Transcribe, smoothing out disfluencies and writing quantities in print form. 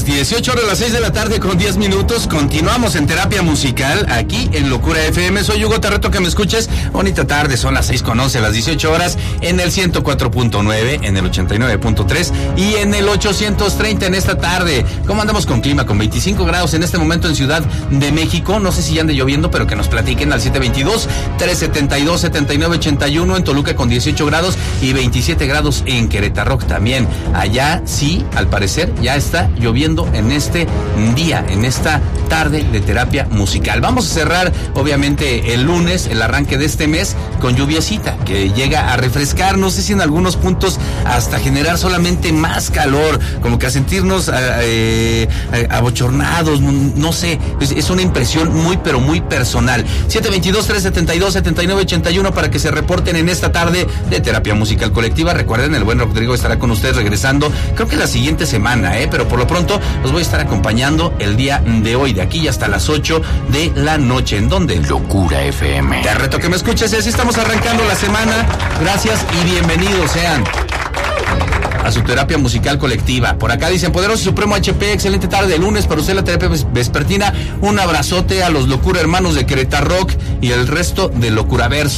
Las 18 horas, las 6 de la tarde con 10 minutos. Continuamos en Terapia Musical aquí en Locura FM. Soy Hugo, te reto que me escuches. Bonita tarde, son las 6:11, las 18 horas en el 104.9, en el 89.3 y en el 830 en esta tarde. ¿Cómo andamos con clima? Con 25 grados en este momento en Ciudad de México. No sé si ya ande lloviendo, pero que nos platiquen al 722-372-7981. En Toluca con 18 grados y 27 grados en Querétaro también. Allá sí, al parecer, ya está lloviendo en este día, en esta tarde de terapia musical. Vamos a cerrar, obviamente, el lunes, el arranque de este mes, con lluviecita, que llega a refrescar, no sé si en algunos puntos hasta generar solamente más calor, como que a sentirnos abochornados, no sé, es una impresión muy, pero muy personal. 722-372-7981 para que se reporten en esta tarde de terapia musical colectiva. Recuerden, el buen Rodrigo estará con ustedes regresando, creo que la siguiente semana, pero por lo pronto los voy a estar acompañando el día de hoy, de aquí hasta las 8 de la noche. ¿En dónde? Locura FM. Te reto que me escuches y así estamos arrancando la semana. Gracias y bienvenidos sean a su terapia musical colectiva. Por acá dicen, Poderoso Supremo HP, excelente tarde de lunes para usted la terapia vespertina. Un abrazote a los Locura Hermanos de Querétaro Rock y el resto de Locura Verso.